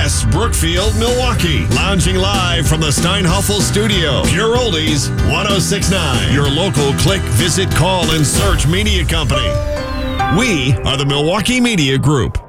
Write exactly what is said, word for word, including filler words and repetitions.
West Brookfield, Milwaukee. Lounging live from the Steinhoffel Studio. Pure Oldies, ten sixty-nine. Your local click, visit, call, and search media company. We are the Milwaukee Media Group.